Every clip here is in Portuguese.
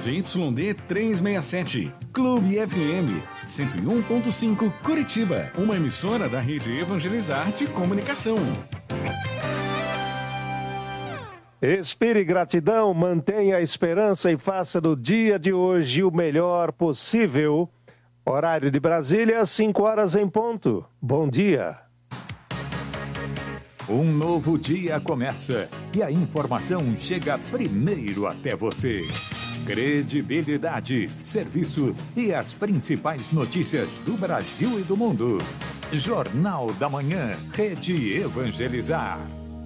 ZYD 367, Clube FM 101.5 Curitiba, uma emissora da Rede Evangelizarte Comunicação. Expire gratidão, mantenha a esperança e faça do dia de hoje o melhor possível. Horário de Brasília, 5 horas em ponto. Bom dia. Um novo dia começa e a informação chega primeiro até você. Credibilidade, serviço e as principais notícias do Brasil e do mundo. Jornal da Manhã, Rede Evangelizar.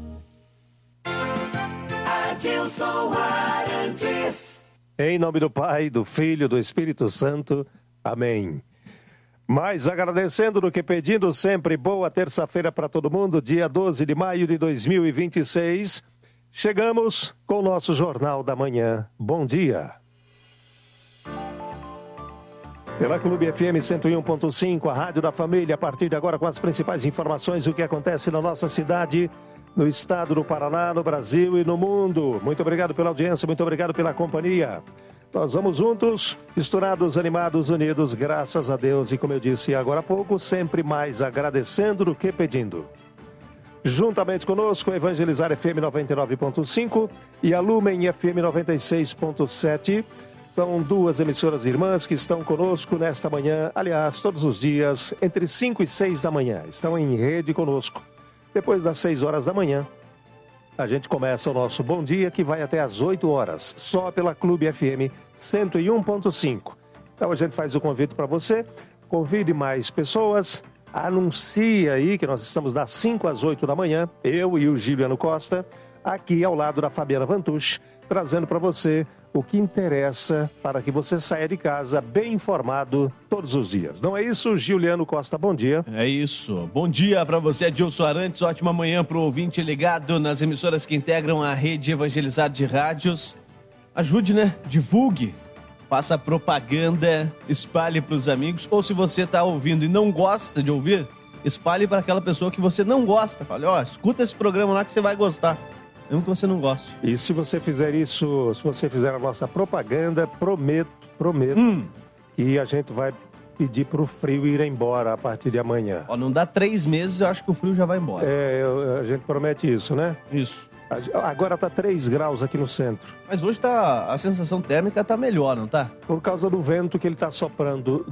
Adilson Arantes. Em nome do Pai, do Filho, do Espírito Santo. Amém. Mais agradecendo do que pedindo, sempre boa terça-feira para todo mundo, dia 12 de maio de 2026. Chegamos com o nosso Jornal da Manhã. Bom dia. Pela Clube FM 101.5, a Rádio da Família, a partir de agora com as principais informações do que acontece na nossa cidade, no estado do Paraná, no Brasil e no mundo. Muito obrigado pela audiência, muito obrigado pela companhia. Nós vamos juntos, misturados, animados, unidos, graças a Deus. E como eu disse agora há pouco, sempre mais agradecendo do que pedindo. Juntamente conosco, Evangelizar FM 99.5 e a Lumen FM 96.7. São duas emissoras irmãs que estão conosco nesta manhã. Aliás, todos os dias, entre 5 e 6 da manhã. Estão em rede conosco. Depois das 6 horas da manhã, a gente começa o nosso Bom Dia, que vai até às 8 horas, só pela Clube FM 101.5. Então a gente faz o convite para você, convide mais pessoas, anuncie aí que nós estamos das 5 às 8 da manhã, eu e o Giliano Costa, aqui ao lado da Fabiana Vantucci, trazendo para você o que interessa para que você saia de casa bem informado todos os dias. Não é isso, Giliano Costa? Bom dia. É isso. Bom dia para você, Adilson Arantes. Ótima manhã para o ouvinte ligado nas emissoras que integram a Rede Evangelizar de Rádios. Ajude, né? Divulgue. Faça propaganda, espalhe para os amigos. Ou se você está ouvindo e não gosta de ouvir, espalhe para aquela pessoa que você não gosta. Fale, ó, escuta esse programa lá que você vai gostar. Mesmo que você não goste. E se você fizer isso, se você fizer a nossa propaganda, prometo que a gente vai pedir pro frio ir embora a partir de amanhã. Ó, não dá 3 meses, eu acho que o frio já vai embora. A gente promete isso, né? Isso. Agora tá 3 graus aqui no centro. Mas hoje a sensação térmica tá melhor, não tá? Por causa do vento que ele tá soprando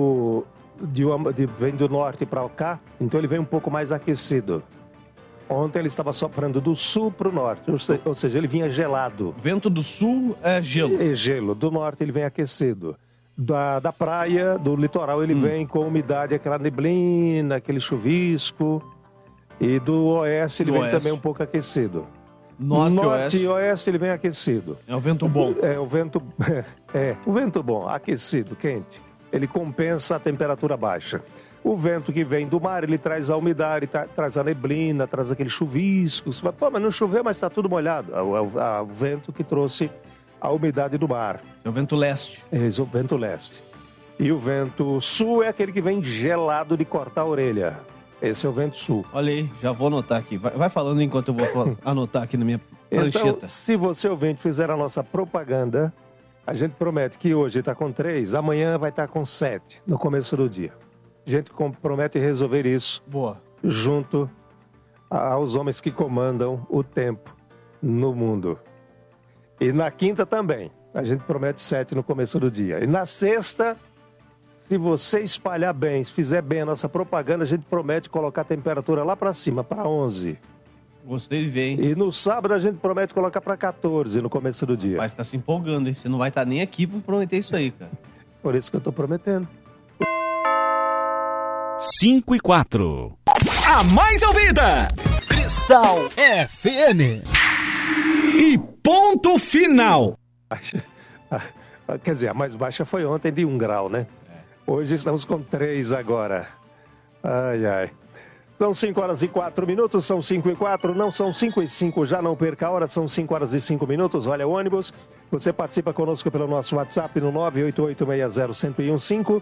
vem do norte para cá, então ele vem um pouco mais aquecido. Ontem ele estava soprando do sul para o norte, ou seja, ele vinha gelado. Vento do sul é gelo. É gelo. Do norte ele vem aquecido. Da praia, do litoral, ele vem com umidade, aquela neblina, aquele chuvisco. E do oeste ele vem também um pouco aquecido. Norte e oeste ele vem aquecido. É o vento bom. O vento bom, aquecido, quente. Ele compensa a temperatura baixa. O vento que vem do mar, ele traz a umidade, traz a neblina, traz aquele chuvisco. Você vai, mas não choveu, mas está tudo molhado. É o vento que trouxe a umidade do mar. É o vento leste. É o vento leste. E o vento sul é aquele que vem gelado de cortar a orelha. Esse é o vento sul. Olha aí, já vou anotar aqui. Vai falando enquanto eu vou anotar aqui na minha prancheta. Então, se você, ouvinte, fizer a nossa propaganda, a gente promete que hoje está com 3, amanhã vai estar com 7, no começo do dia. A gente promete resolver isso. Boa. Junto aos homens que comandam o tempo no mundo. E na quinta também. A gente promete 7 no começo do dia. E na sexta, se você espalhar bem, se fizer bem a nossa propaganda, a gente promete colocar a temperatura lá para cima, para 11. Gostei de ver, hein? E no sábado a gente promete colocar para 14 no começo do dia. Mas tá se empolgando, hein? Você não vai estar nem aqui para prometer isso aí, cara. Por isso que eu tô prometendo. 5 e 4. A mais ouvida! Cristal FM. E ponto final. Quer dizer, a mais baixa foi ontem de 1 grau, né? Hoje estamos com 3 agora. Ai, ai. São 5 horas e 4 minutos, são 5 e 4, não são 5 e 5, já não perca a hora, são 5 horas e 5 minutos, olha o ônibus. Você participa conosco pelo nosso WhatsApp no 988601015,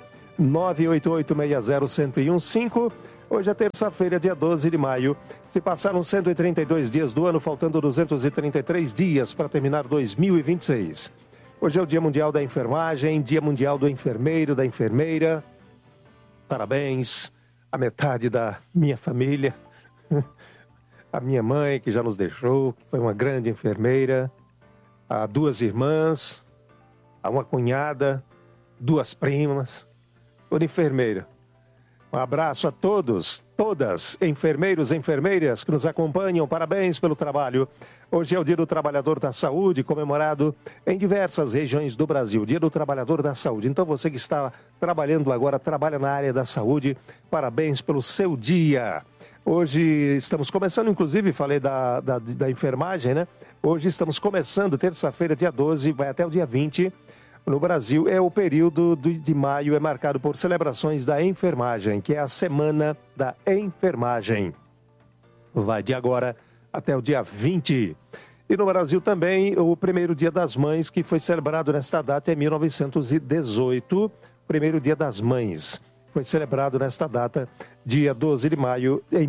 988601015. Hoje é terça-feira, dia 12 de maio. Se passaram 132 dias do ano, faltando 233 dias para terminar 2026. Hoje é o Dia Mundial da Enfermagem, Dia Mundial do Enfermeiro, da Enfermeira. Parabéns à metade da minha família, a minha mãe que já nos deixou, que foi uma grande enfermeira, a 2 irmãs, a uma cunhada, 2 primas, toda enfermeira. Um abraço a todos, todas, enfermeiros e enfermeiras que nos acompanham. Parabéns pelo trabalho. Hoje é o Dia do Trabalhador da Saúde, comemorado em diversas regiões do Brasil. Dia do Trabalhador da Saúde. Então você que está trabalhando agora, trabalha na área da saúde, parabéns pelo seu dia. Hoje estamos começando, inclusive, falei da enfermagem, né? Hoje estamos começando, terça-feira, dia 12, vai até o dia 20. No Brasil, é o período de maio, é marcado por celebrações da enfermagem, que é a Semana da Enfermagem. Vai de agora até o dia 20. E no Brasil também, o primeiro Dia das Mães, que foi celebrado nesta data em 1918. Primeiro Dia das Mães foi celebrado nesta data, dia 12 de maio, em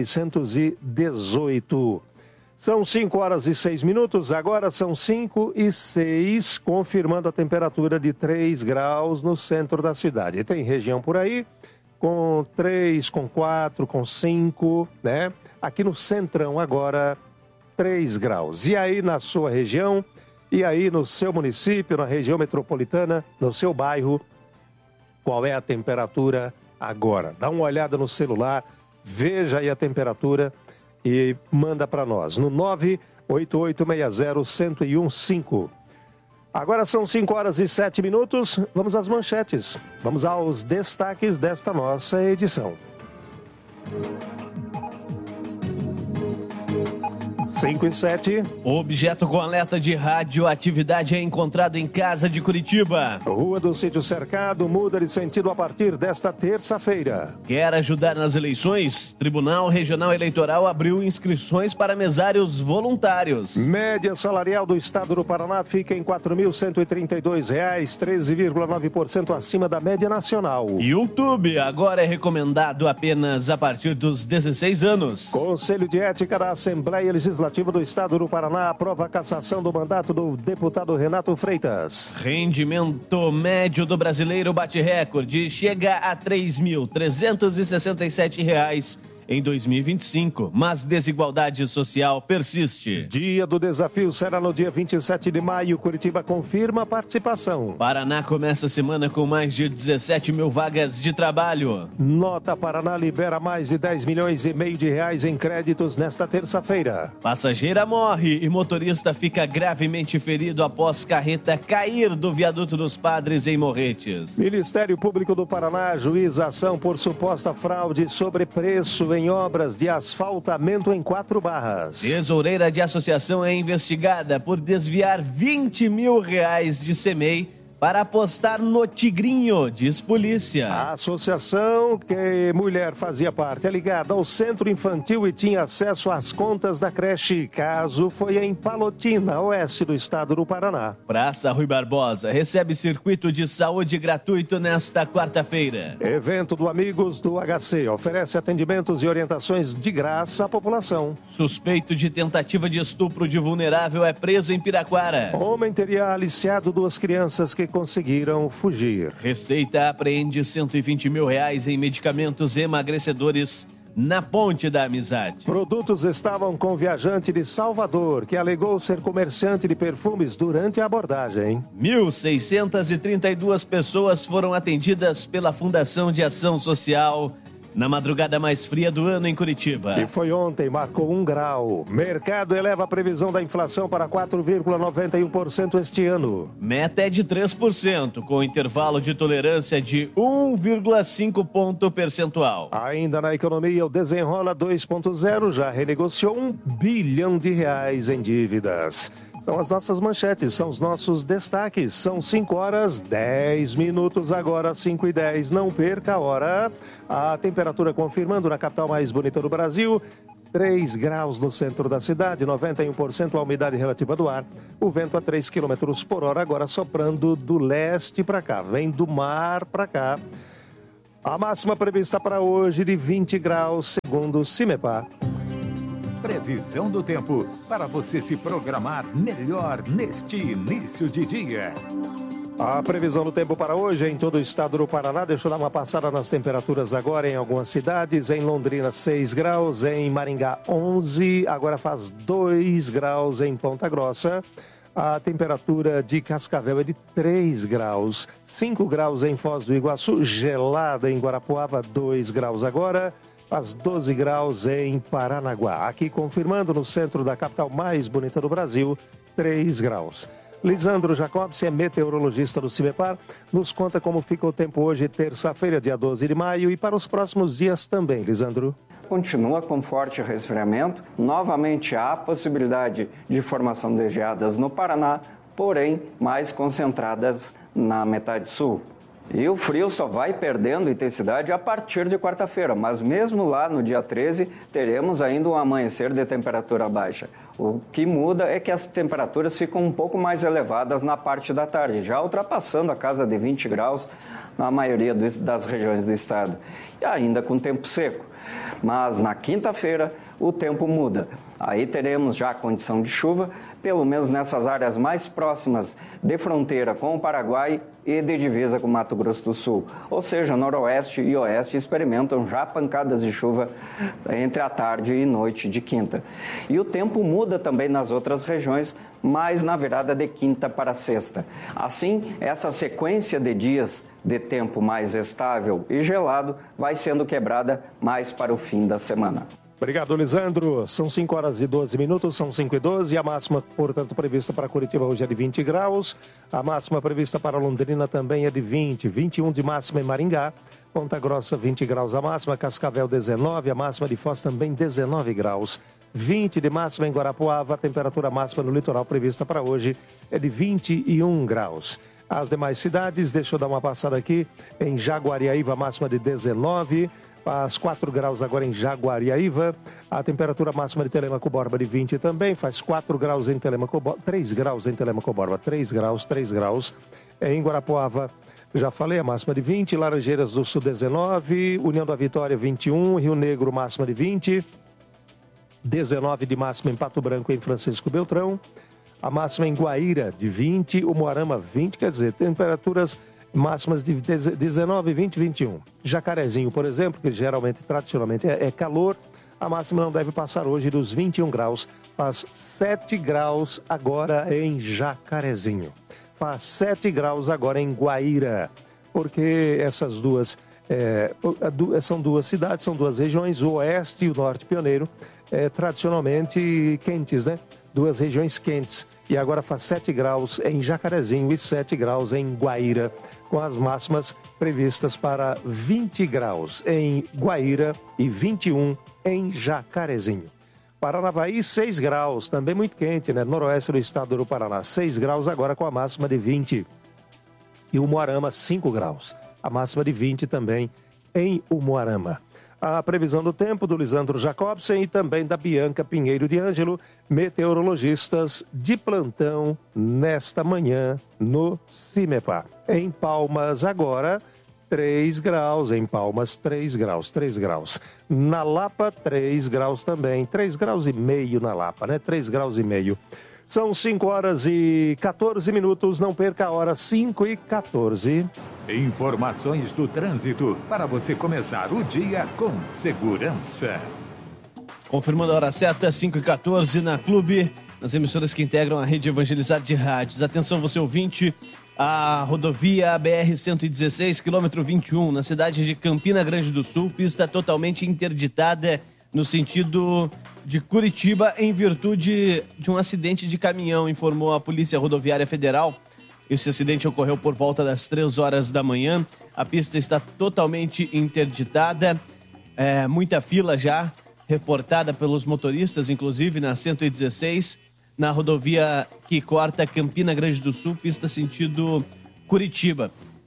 1918. São 5h06, agora são 5h06, confirmando a temperatura de 3 graus no centro da cidade. Tem região por aí com 3, com 4, com 5, né? Aqui no centrão agora 3 graus. E aí na sua região, e aí no seu município, na região metropolitana, no seu bairro, qual é a temperatura agora? Dá uma olhada no celular, veja aí a temperatura e manda para nós no 988601015. Agora são 5h07, vamos às manchetes, vamos aos destaques desta nossa edição. 5h07. Objeto com alerta de radioatividade é encontrado em casa de Curitiba. Rua do Sítio Cercado muda de sentido a partir desta terça-feira. Quer ajudar nas eleições? Tribunal Regional Eleitoral abriu inscrições para mesários voluntários. Média salarial do estado do Paraná fica em R$ 4.132, 13,9% acima da média nacional. YouTube agora é recomendado apenas a partir dos 16 anos. Conselho de Ética da Assembleia Legislativa do Estado do Paraná aprova a cassação do mandato do deputado Renato Freitas. Rendimento médio do brasileiro bate recorde, chega a R$ 3.367 em 2025, mas desigualdade social persiste. Dia do desafio será no dia 27 de maio. Curitiba confirma a participação. Paraná começa a semana com mais de 17 mil vagas de trabalho. Nota: Paraná libera mais de 10 milhões e meio de reais em créditos nesta terça-feira. Passageira morre e motorista fica gravemente ferido após carreta cair do viaduto dos Padres em Morretes. Ministério Público do Paraná ajuiza ação por suposta fraude sobre preço em obras de asfaltamento em 4 barras. Tesoureira de associação é investigada por desviar R$20 mil de CEMEI para apostar no Tigrinho, diz polícia. A associação que mulher fazia parte é ligada ao centro infantil e tinha acesso às contas da creche. Caso foi em Palotina, oeste do estado do Paraná. Praça Rui Barbosa recebe circuito de saúde gratuito nesta quarta-feira. Evento do Amigos do HC oferece atendimentos e orientações de graça à população. Suspeito de tentativa de estupro de vulnerável é preso em Piraquara. Homem teria aliciado 2 crianças que conseguiram fugir. Receita apreende R$120 mil em medicamentos emagrecedores na Ponte da Amizade. Produtos estavam com viajante de Salvador, que alegou ser comerciante de perfumes durante a abordagem. 1.632 pessoas foram atendidas pela Fundação de Ação Social na madrugada mais fria do ano em Curitiba. E foi ontem, marcou 1 grau. Mercado eleva a previsão da inflação para 4,91% este ano. Meta é de 3%, com intervalo de tolerância de 1,5 ponto percentual. Ainda na economia, o Desenrola 2.0 já renegociou R$1 bilhão em dívidas. São as nossas manchetes, são os nossos destaques. São 5h10, agora 5h10. Não perca a hora. A temperatura confirmando na capital mais bonita do Brasil. 3 graus no centro da cidade, 91% a umidade relativa do ar. O vento a 3 km por hora, agora soprando do leste para cá. Vem do mar para cá. A máxima prevista para hoje de 20 graus, segundo o CIMEPAR. previsão do tempo para você se programar melhor neste início de dia. A previsão do tempo para hoje em todo o estado do Paraná. Deixa eu dar uma passada nas temperaturas agora em algumas cidades. Em Londrina, 6 graus. Em Maringá, 11. Agora faz 2 graus em Ponta Grossa. A temperatura de Cascavel é de 3 graus. 5 graus em Foz do Iguaçu. Gelada em Guarapuava, 2 graus agora. Faz 12 graus em Paranaguá. Aqui confirmando no centro da capital mais bonita do Brasil, 3 graus. Lisandro Jacobsen é meteorologista do CIMEPAR, nos conta como fica o tempo hoje, terça-feira, dia 12 de maio, e para os próximos dias também, Lisandro. Continua com forte resfriamento, novamente há possibilidade de formação de geadas no Paraná, porém mais concentradas na metade sul. E o frio só vai perdendo intensidade a partir de quarta-feira, mas mesmo lá no dia 13 teremos ainda um amanhecer de temperatura baixa. O que muda é que as temperaturas ficam um pouco mais elevadas na parte da tarde, já ultrapassando a casa de 20 graus na maioria das regiões do estado. E ainda com tempo seco. Mas na quinta-feira o tempo muda. Aí teremos já a condição de chuva, pelo menos nessas áreas mais próximas de fronteira com o Paraguai e de divisa com Mato Grosso do Sul. Ou seja, noroeste e oeste experimentam já pancadas de chuva entre a tarde e noite de quinta. E o tempo muda também nas outras regiões, mas na virada de quinta para sexta. Assim, essa sequência de dias de tempo mais estável e gelado vai sendo quebrada mais para o fim da semana. Obrigado, Lisandro. São 5 horas e 12 minutos, são 5 e 12. A máxima, portanto, prevista para Curitiba hoje é de 20 graus. A máxima prevista para Londrina também é de 20. 21 de máxima em Maringá. Ponta Grossa, 20 graus a máxima. Cascavel, 19. A máxima de Foz também 19 graus. 20 de máxima em Guarapuava. A temperatura máxima no litoral prevista para hoje é de 21 graus. As demais cidades, deixa eu dar uma passada aqui. Em Jaguariaíva, máxima de 19. Faz 4 graus agora em Jaguariaíva. A temperatura máxima de Telêmaco Borba de 20 também. Faz 4 graus em Telêmaco Borba. 3 graus em Telêmaco Borba. 3 graus. Em Guarapuava, já falei, a máxima de 20. Laranjeiras do Sul, 19. União da Vitória, 21. Rio Negro, máxima de 20. 19 de máxima em Pato Branco e em Francisco Beltrão. A máxima em Guaíra, de 20. Umuarama, 20. Quer dizer, temperaturas máximas de 19, 20 e 21. Jacarezinho, por exemplo, que geralmente, tradicionalmente é calor, a máxima não deve passar hoje dos 21 graus. Faz 7 graus agora em Jacarezinho. Faz 7 graus agora em Guaíra. Porque essas duas são duas cidades, são duas regiões, o oeste e o norte pioneiro, tradicionalmente quentes, né? Duas regiões quentes. E agora faz 7 graus em Jacarezinho e 7 graus em Guaíra, com as máximas previstas para 20 graus em Guaíra e 21 em Jacarezinho. Paranavaí, 6 graus, também muito quente, né? Noroeste do estado do Paraná, 6 graus agora com a máxima de 20. E Umuarama, 5 graus, a máxima de 20 também em Umuarama. A previsão do tempo do Lisandro Jacobsen e também da Bianca Pinheiro de Ângelo, meteorologistas de plantão nesta manhã no CIMEPAR. Em Palmas agora, 3 graus, em Palmas 3 graus. Na Lapa, 3 graus também, 3 graus e meio na Lapa, né? 3 graus e meio. São 5 horas e 14 minutos, não perca a hora, 5 e 14. Informações do trânsito para você começar o dia com segurança. Confirmando a hora certa, 5 e 14 na Clube, nas emissoras que integram a rede evangelizada de rádios. Atenção, você ouvinte, a rodovia BR-116, quilômetro 21, na cidade de Campina Grande do Sul, pista totalmente interditada no sentido de Curitiba em virtude de um acidente de caminhão, informou a Polícia Rodoviária Federal. Esse acidente ocorreu por volta das 3 horas da manhã. A pista está totalmente interditada, muita fila já reportada pelos motoristas, inclusive na 116, na rodovia que corta Campina Grande do Sul, pista sentido Curitiba.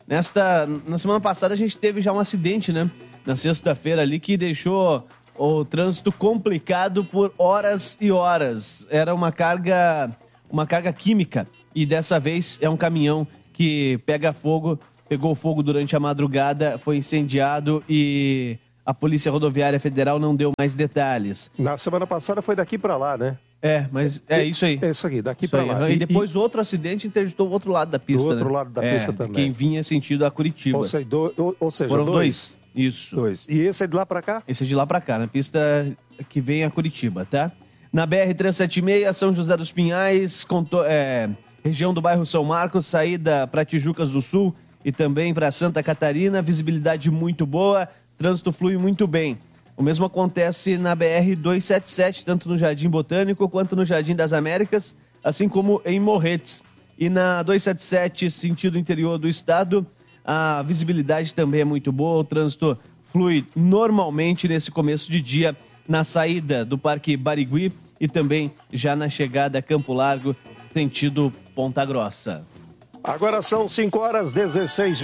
Na semana passada a gente teve já um acidente, né? Na sexta-feira ali, que deixou o trânsito complicado por horas e horas. Era uma carga química, e dessa vez é um caminhão que pegou fogo durante a madrugada, foi incendiado e A Polícia Rodoviária Federal não deu mais detalhes. Na semana passada foi daqui para lá, né? Mas é isso aí. É isso aqui, daqui para lá. E depois outro acidente interditou o outro lado da pista. Do outro lado da pista também. Quem vinha sentido a Curitiba. Ou seja, foram dois. Isso. Dois. E esse é de lá para cá? Esse é de lá para cá, na pista que vem a Curitiba, tá? Na BR-376, São José dos Pinhais, região do bairro São Marcos, saída para Tijucas do Sul e também para Santa Catarina, visibilidade muito boa, trânsito flui muito bem. O mesmo acontece na BR-277, tanto no Jardim Botânico quanto no Jardim das Américas, assim como em Morretes. E na 277, sentido interior do estado, a visibilidade também é muito boa, o trânsito flui normalmente nesse começo de dia, na saída do Parque Barigui e também já na chegada a Campo Largo, sentido Ponta Grossa. Agora são 5h16,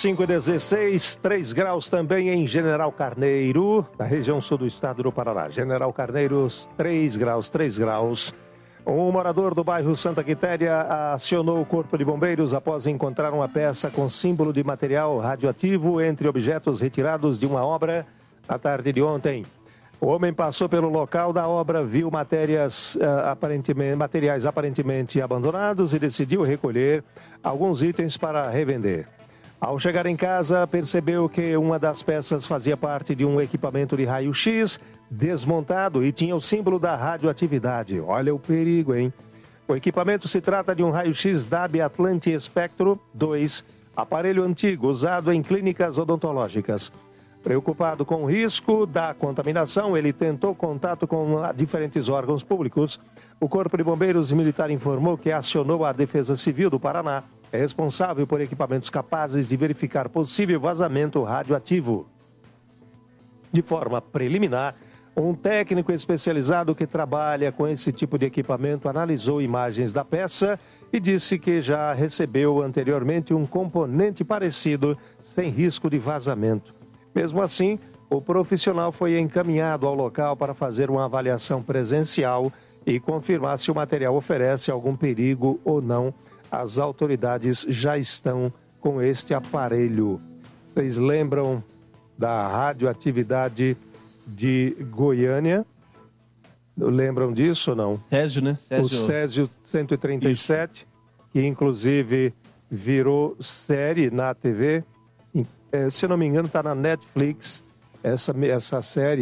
5h16, 3 graus também em General Carneiro, na região sul do estado do Paraná. General Carneiro, 3 graus. Um morador do bairro Santa Quitéria acionou o Corpo de Bombeiros após encontrar uma peça com símbolo de material radioativo entre objetos retirados de uma obra na tarde de ontem. O homem passou pelo local da obra, viu materiais aparentemente abandonados e decidiu recolher alguns itens para revender. Ao chegar em casa, percebeu que uma das peças fazia parte de um equipamento de raio-x desmontado e tinha o símbolo da radioatividade. Olha o perigo, hein? O equipamento se trata de um raio-x DAB Atlantic Spectro 2, aparelho antigo usado em clínicas odontológicas. Preocupado com o risco da contaminação, ele tentou contato com diferentes órgãos públicos. O Corpo de Bombeiros Militar informou que acionou a Defesa Civil do Paraná, é responsável por equipamentos capazes de verificar possível vazamento radioativo. De forma preliminar, um técnico especializado que trabalha com esse tipo de equipamento analisou imagens da peça e disse que já recebeu anteriormente um componente parecido sem risco de vazamento. Mesmo assim, o profissional foi encaminhado ao local para fazer uma avaliação presencial e confirmar se o material oferece algum perigo ou não. As autoridades já estão com este aparelho. Vocês lembram da radioatividade de Goiânia? Lembram disso ou não? Césio, né? O Césio 137, isso, que inclusive virou série na TV. Se eu não me engano, está na Netflix. Essa série,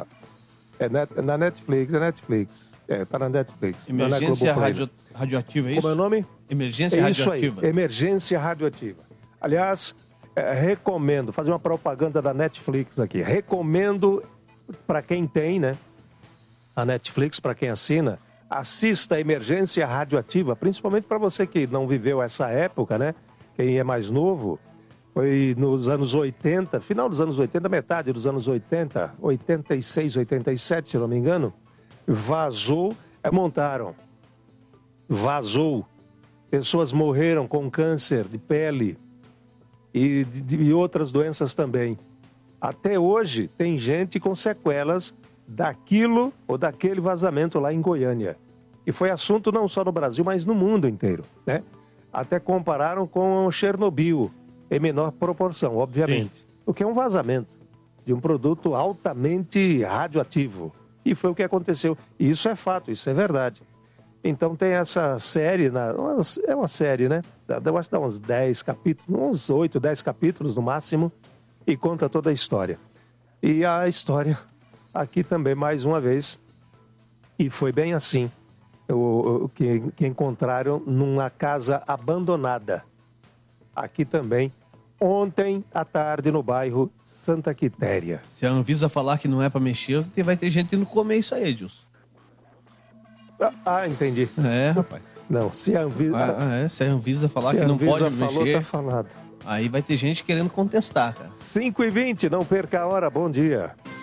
na Netflix. Está na Netflix. Emergência radioativa, é isso? Como é o nome? Emergência radioativa. Isso aí, emergência radioativa. Aliás, recomendo, fazer uma propaganda da Netflix aqui. Recomendo para quem tem, né? A Netflix, para quem assina, assista a Emergência Radioativa, principalmente para você que não viveu essa época, né? Quem é mais novo. Foi nos anos 80, final dos anos 80, metade dos anos 80, 86, 87, se eu não me engano, vazou, pessoas morreram com câncer de pele e de outras doenças também. Até hoje tem gente com sequelas daquilo ou daquele vazamento lá em Goiânia. E foi assunto não só no Brasil, mas no mundo inteiro, né? Até compararam com Chernobyl, em menor proporção, obviamente. Sim. O que é um vazamento de um produto altamente radioativo. E foi o que aconteceu. E isso é fato, isso é verdade. Então tem essa série, é uma série, né? Eu acho que dá uns 10 capítulos, uns 8, 10 capítulos no máximo, e conta toda a história. E a história aqui também, mais uma vez, e foi bem assim, que encontraram numa casa abandonada. Aqui também, ontem à tarde, no bairro Santa Quitéria. Se a Anvisa falar que não é para mexer, vai ter gente indo comer isso aí, Edilson. Entendi. É, rapaz. Não, se a Anvisa... se a Anvisa falar que não pode falou, mexer... tá falado. Aí vai ter gente querendo contestar, cara. 5h20, não perca a hora, bom dia.